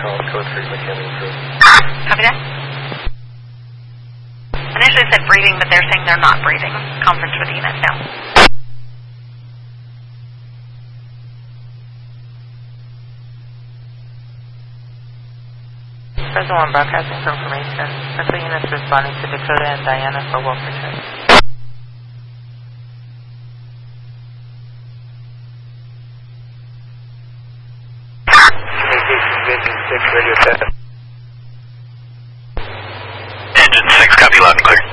call code 3 McKinley approved. Copy that. Initially said breathing, but they're saying they're not breathing. Conference for the unit now. Present 1 broadcasting for information. Central units responding to Dakota and Diana for welfare check. Engine 6, copy loud and clear.